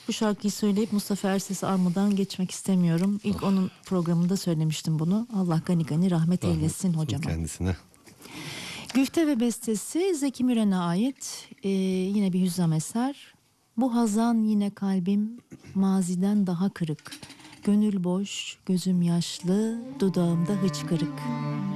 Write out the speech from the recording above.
Bu şarkıyı söyleyip Mustafa Erses Armu'dan geçmek istemiyorum. İlk onun programında söylemiştim bunu. Allah gani gani rahmet eylesin hocama. Kendisine. Güfte ve bestesi Zeki Müren'e ait yine bir hüzzam eser. Bu hazan yine kalbim maziden daha kırık. Gönül boş, gözüm yaşlı, dudağımda hıçkırık.